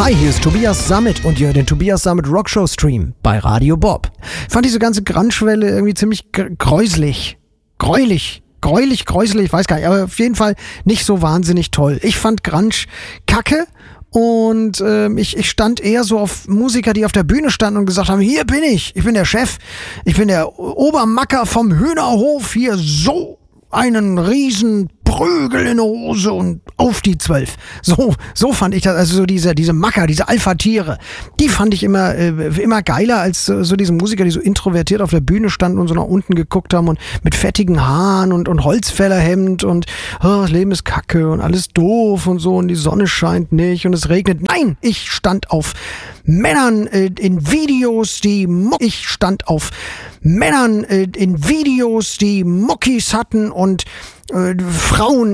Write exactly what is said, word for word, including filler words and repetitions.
Hi, hier ist Tobias Sammet und ihr hört den Tobias Sammet Rockshow Stream bei Radio Bob. Ich fand diese ganze Grunge-Welle irgendwie ziemlich g- gräuslich, gräulich, gräulich, gräuselig, ich weiß gar nicht, aber auf jeden Fall nicht so wahnsinnig toll. Ich fand Grunge kacke und ähm, ich, ich stand eher so auf Musiker, die auf der Bühne standen und gesagt haben, hier bin ich, ich bin der Chef, ich bin der Obermacker vom Hühnerhof, hier so einen riesen Prügel in der Hose und auf die Zwölf. So, so fand ich das, also so diese, diese Macker, diese Alpha-Tiere, die fand ich immer, äh, immer geiler als äh, so diese Musiker, die so introvertiert auf der Bühne standen und so nach unten geguckt haben und mit fettigen Haaren und, und Holzfällerhemd und oh, das Leben ist kacke und alles doof und so und die Sonne scheint nicht und es regnet. Nein, ich stand auf Männern äh, in Videos, die Mo- ich stand auf Männern äh, in Videos, die Muckis hatten und äh, Frauen